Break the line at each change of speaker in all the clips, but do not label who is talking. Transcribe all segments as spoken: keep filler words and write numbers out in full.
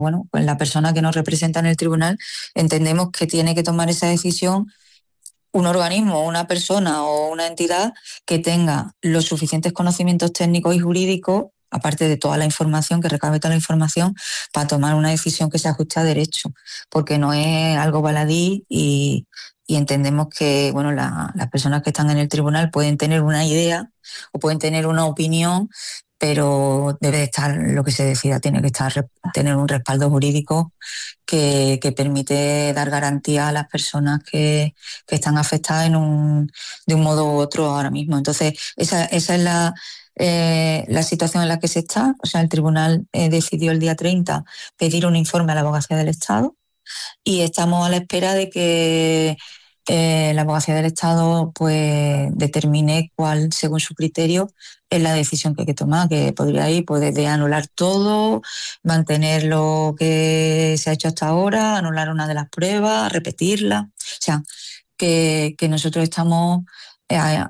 bueno, pues la persona que nos representa en el tribunal entendemos que tiene que tomar esa decisión un organismo, una persona o una entidad que tenga los suficientes conocimientos técnicos y jurídicos, aparte de toda la información, que recabe toda la información, para tomar una decisión que se ajuste a derecho, porque no es algo baladí y, y entendemos que bueno, la, las personas que están en el tribunal pueden tener una idea o pueden tener una opinión, pero debe de estar, lo que se decida, tiene que estar, tener un respaldo jurídico que, que permite dar garantía a las personas que, que están afectadas en un, de un modo u otro ahora mismo. Entonces, esa, esa es la, eh, la situación en la que se está. O sea, el tribunal eh, decidió el día treinta pedir un informe a la Abogacía del Estado y estamos a la espera de que eh, la Abogacía del Estado pues determine cuál, según su criterio, es la decisión que hay que tomar, que podría ir pues, desde anular todo, mantener lo que se ha hecho hasta ahora, anular una de las pruebas, repetirla. O sea, que, que nosotros estamos a,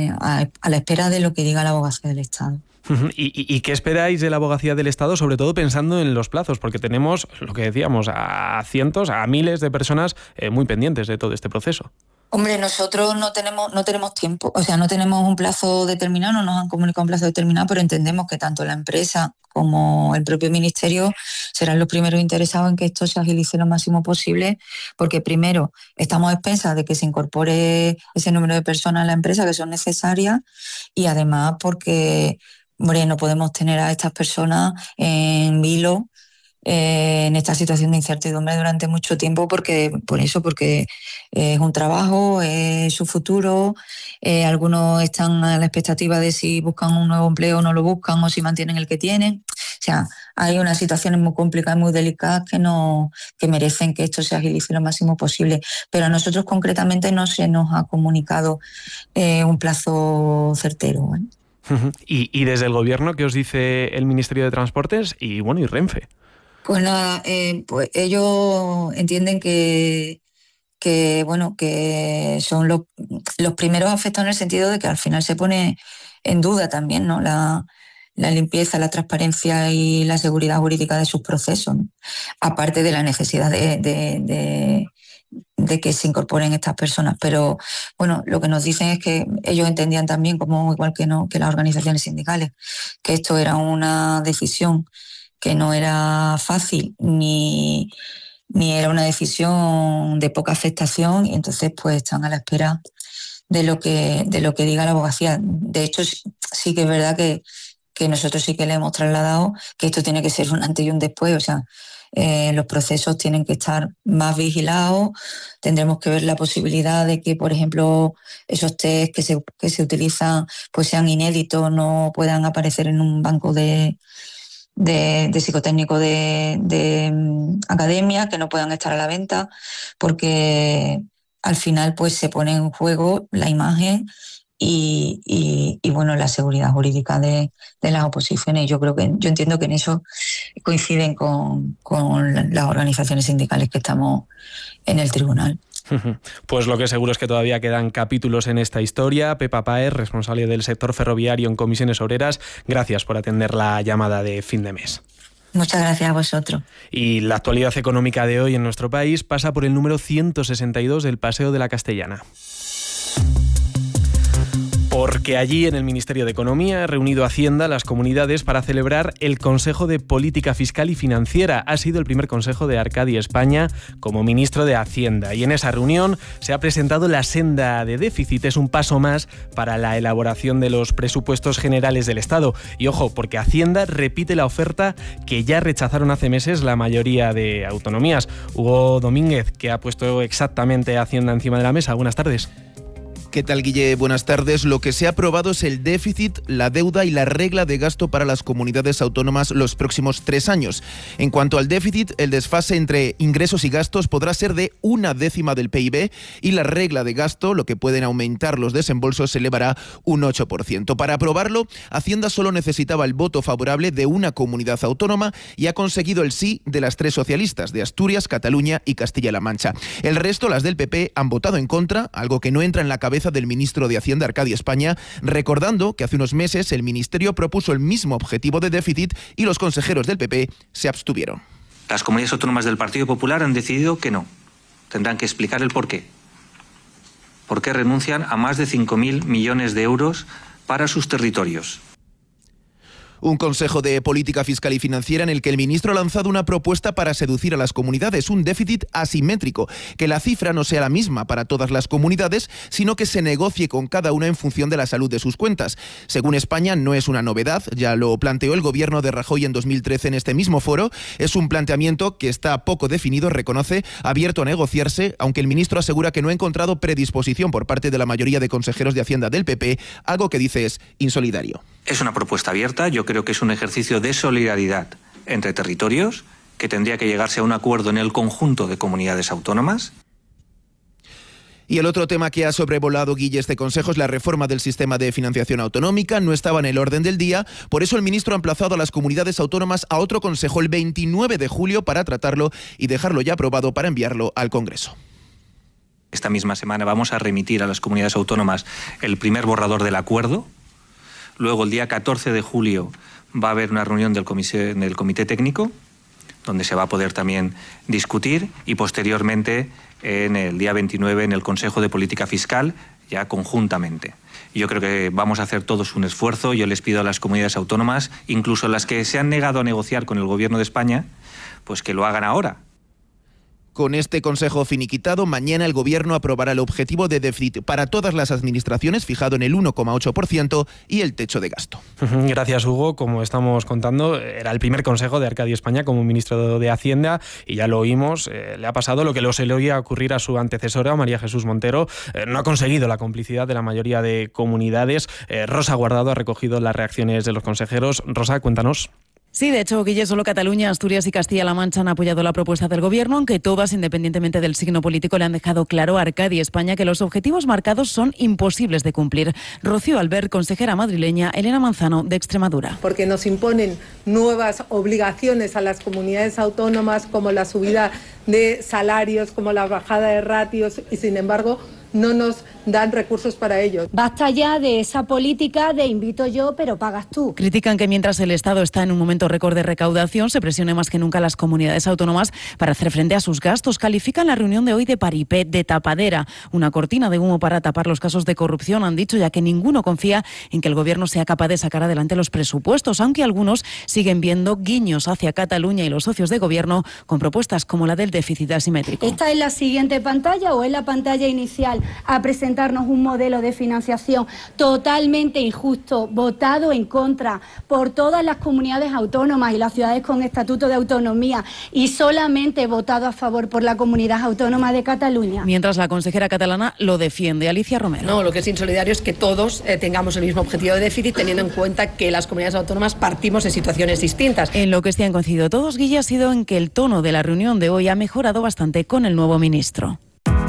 a, a la espera de lo que diga la Abogacía del Estado.
¿Y, y, ¿Y qué esperáis de la Abogacía del Estado, sobre todo pensando en los plazos? Porque tenemos, lo que decíamos, a cientos, a miles de personas eh, muy pendientes de todo este proceso.
Hombre, nosotros no tenemos no tenemos tiempo, o sea, no tenemos un plazo determinado, no nos han comunicado un plazo determinado, pero entendemos que tanto la empresa como el propio ministerio serán los primeros interesados en que esto se agilice lo máximo posible, porque primero estamos a expensas de que se incorpore ese número de personas a la empresa que son necesarias y además porque, hombre, no podemos tener a estas personas en vilo Eh, en esta situación de incertidumbre durante mucho tiempo, porque por eso, porque es un trabajo, es su futuro, eh, algunos están a la expectativa de si buscan un nuevo empleo o no lo buscan, o si mantienen el que tienen. O sea, hay unas situaciones muy complicadas, muy delicadas que, no, que merecen que esto se agilice lo máximo posible, pero a nosotros concretamente no se nos ha comunicado eh, un plazo certero, ¿eh?
y, y desde el Gobierno, ¿qué os dice el Ministerio de Transportes y, bueno, y Renfe?
Pues nada, eh, pues ellos entienden que, que bueno, que son los, los primeros afectados en el sentido de que al final se pone en duda también, ¿no? La, la limpieza, la transparencia y la seguridad jurídica de sus procesos, ¿no? Aparte de la necesidad de, de, de, de que se incorporen estas personas. Pero bueno, lo que nos dicen es que ellos entendían también, como igual que no, que las organizaciones sindicales, que esto era una decisión que no era fácil ni, ni era una decisión de poca afectación, y entonces pues están a la espera de lo que, de lo que diga la abogacía. De hecho, sí que es verdad que, que nosotros sí que le hemos trasladado que esto tiene que ser un antes y un después, o sea, eh, los procesos tienen que estar más vigilados, tendremos que ver la posibilidad de que, por ejemplo, esos test que se, que se utilizan pues sean inéditos, no puedan aparecer en un banco de De, de psicotécnico de, de um, academia, que no puedan estar a la venta, porque al final pues se pone en juego la imagen y, y, y bueno, la seguridad jurídica de, de las oposiciones. Yo creo que, yo entiendo que en eso coinciden con, con las organizaciones sindicales que estamos en el tribunal.
Pues lo que seguro es que todavía quedan capítulos en esta historia. Pepa Páez, responsable del sector ferroviario en Comisiones Obreras, gracias por atender la llamada de fin de mes.
Muchas gracias a vosotros.
Y la actualidad económica de hoy en nuestro país pasa por el número ciento sesenta y dos del Paseo de la Castellana. Porque allí, en el Ministerio de Economía, ha reunido Hacienda las comunidades para celebrar el Consejo de Política Fiscal y Financiera. Ha sido el primer consejo de Arcadi España como ministro de Hacienda. Y en esa reunión se ha presentado la senda de déficit. Es un paso más para la elaboración de los presupuestos generales del Estado. Y ojo, porque Hacienda repite la oferta que ya rechazaron hace meses la mayoría de autonomías. Hugo Domínguez, que ha puesto exactamente Hacienda encima de la mesa. Buenas tardes.
¿Qué tal, Guille? Buenas tardes. Lo que se ha aprobado es el déficit, la deuda y la regla de gasto para las comunidades autónomas los próximos tres años. En cuanto al déficit, el desfase entre ingresos y gastos podrá ser de una décima del P I B y la regla de gasto, lo que pueden aumentar los desembolsos, se elevará un ocho por ciento. Para aprobarlo, Hacienda solo necesitaba el voto favorable de una comunidad autónoma y ha conseguido el sí de las tres socialistas, de Asturias, Cataluña y Castilla-La Mancha. El resto, las del P P, han votado en contra, algo que no entra en la cabeza del ministro de Hacienda, Arcadi España, recordando que hace unos meses el ministerio propuso el mismo objetivo de déficit y los consejeros del P P se abstuvieron.
Las comunidades autónomas del Partido Popular han decidido que no. Tendrán que explicar el porqué. ¿Por qué renuncian a más de cinco mil millones de euros para sus territorios?
Un consejo de política fiscal y financiera en el que el ministro ha lanzado una propuesta para seducir a las comunidades, un déficit asimétrico, que la cifra no sea la misma para todas las comunidades, sino que se negocie con cada una en función de la salud de sus cuentas. Según España, no es una novedad, ya lo planteó el gobierno de Rajoy en dos mil trece en este mismo foro. Es un planteamiento que está poco definido, reconoce, abierto a negociarse, aunque el ministro asegura que no ha encontrado predisposición por parte de la mayoría de consejeros de Hacienda del P P, algo que dice es insolidario.
Es una propuesta abierta, yo creo que es un ejercicio de solidaridad entre territorios, que tendría que llegarse a un acuerdo en el conjunto de comunidades autónomas.
Y el otro tema que ha sobrevolado, Guille, este consejo es la reforma del sistema de financiación autonómica. No estaba en el orden del día, por eso el ministro ha emplazado a las comunidades autónomas a otro consejo el veintinueve de julio para tratarlo y dejarlo ya aprobado para enviarlo al Congreso.
Esta misma semana vamos a remitir a las comunidades autónomas el primer borrador del acuerdo. Luego, el día catorce de julio, va a haber una reunión del comité, del comité técnico, donde se va a poder también discutir, y posteriormente, en el día veintinueve, en el Consejo de Política Fiscal, ya conjuntamente. Yo creo que vamos a hacer todos un esfuerzo. Yo les pido a las comunidades autónomas, incluso las que se han negado a negociar con el Gobierno de España, pues que lo hagan ahora.
Con este consejo finiquitado, mañana el Gobierno aprobará el objetivo de déficit para todas las administraciones, fijado en el uno coma ocho por ciento, y el techo de gasto.
Gracias, Hugo. Como estamos contando, era el primer consejo de Arcadio España como ministro de Hacienda, y ya lo oímos, eh, le ha pasado lo que lo se le oía ocurrir a su antecesora, María Jesús Montero. Eh, no ha conseguido la complicidad de la mayoría de comunidades. Eh, Rosa Guardado ha recogido las reacciones de los consejeros. Rosa, cuéntanos.
Sí, de hecho, Guille, solo Cataluña, Asturias y Castilla-La Mancha han apoyado la propuesta del Gobierno, aunque todas, independientemente del signo político, le han dejado claro a Arcadio España que los objetivos marcados son imposibles de cumplir. Rocío Albert, consejera madrileña, Elena Manzano, de Extremadura.
Porque nos imponen nuevas obligaciones a las comunidades autónomas, como la subida de salarios, como la bajada de ratios, y sin embargo no nos dan recursos para ello.
Basta ya de esa política de invito yo, pero pagas tú.
Critican que mientras el Estado está en un momento récord de recaudación, se presione más que nunca a las comunidades autónomas para hacer frente a sus gastos. Califican la reunión de hoy de paripé, de tapadera, una cortina de humo para tapar los casos de corrupción, han dicho, ya que ninguno confía en que el Gobierno sea capaz de sacar adelante los presupuestos, aunque algunos siguen viendo guiños hacia Cataluña y los socios de Gobierno con propuestas como la del déficit asimétrico.
¿Esta es la siguiente pantalla o es la pantalla inicial? A presentarnos un modelo de financiación totalmente injusto, votado en contra por todas las comunidades autónomas y las ciudades con estatuto de autonomía, y solamente votado a favor por la comunidad autónoma de Cataluña.
Mientras la consejera catalana lo defiende. Alicia Romero.
No, lo que es insolidario es que todos eh, tengamos el mismo objetivo de déficit, teniendo en cuenta que las comunidades autónomas partimos de situaciones distintas.
En lo que sí han coincidido todos, Guille, ha sido en que el tono de la reunión de hoy ha mejorado bastante con el nuevo ministro.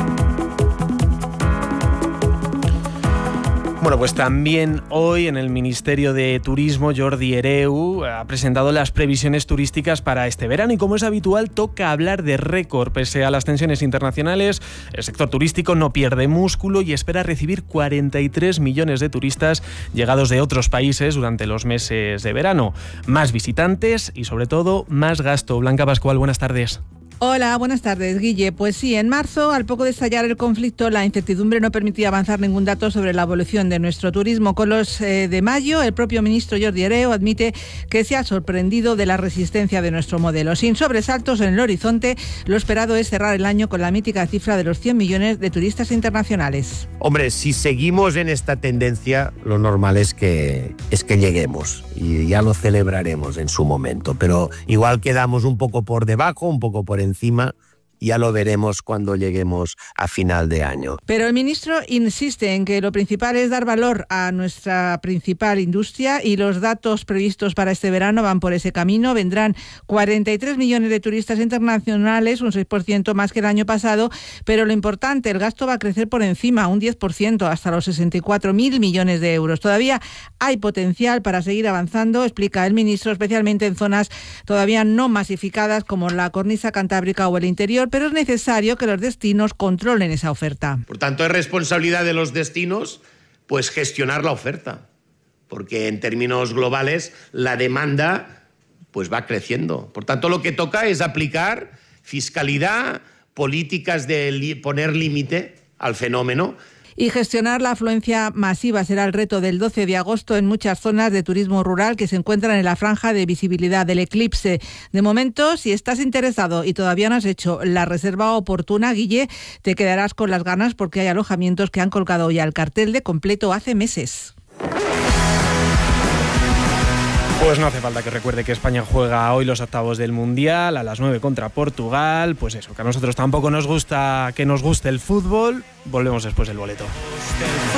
Bueno, pues también hoy en el Ministerio de Turismo, Jordi Hereu ha presentado las previsiones turísticas para este verano, y como es habitual, toca hablar de récord. Pese a las tensiones internacionales, el sector turístico no pierde músculo y espera recibir cuarenta y tres millones de turistas llegados de otros países durante los meses de verano. Más visitantes y, sobre todo, más gasto. Blanca Pascual, buenas tardes.
Hola, buenas tardes, Guille. Pues sí, en marzo, al poco de estallar el conflicto, la incertidumbre no permitía avanzar ningún dato sobre la evolución de nuestro turismo. Con los eh, de mayo, el propio ministro Jordi Hereu admite que se ha sorprendido de la resistencia de nuestro modelo. Sin sobresaltos en el horizonte, lo esperado es cerrar el año con la mítica cifra de los cien millones de turistas internacionales.
Hombre, si seguimos en esta tendencia, lo normal es que, es que lleguemos, y ya lo celebraremos en su momento. Pero igual quedamos un poco por debajo, un poco por encima. encima, ya lo veremos cuando lleguemos a final de año.
Pero el ministro insiste en que lo principal es dar valor a nuestra principal industria, y los datos previstos para este verano van por ese camino. Vendrán cuarenta y tres millones de turistas internacionales, un seis por ciento más que el año pasado, pero lo importante, el gasto va a crecer por encima, un diez por ciento, hasta los sesenta y cuatro mil millones de euros. Todavía hay potencial para seguir avanzando, explica el ministro, especialmente en zonas todavía no masificadas como la cornisa cantábrica o el interior, pero es necesario que los destinos controlen esa oferta.
Por tanto, es responsabilidad de los destinos pues gestionar la oferta, porque en términos globales la demanda pues va creciendo. Por tanto, lo que toca es aplicar fiscalidad, políticas de li- poner límite al fenómeno.
Y gestionar la afluencia masiva será el reto del doce de agosto en muchas zonas de turismo rural que se encuentran en la franja de visibilidad del eclipse. De momento, si estás interesado y todavía no has hecho la reserva oportuna, Guille, te quedarás con las ganas porque hay alojamientos que han colgado ya el cartel de completo hace meses.
Pues no hace falta que recuerde que España juega hoy los octavos del Mundial a las nueve contra Portugal. Pues eso, que a nosotros tampoco nos gusta que nos guste el fútbol. Volvemos después del boleto.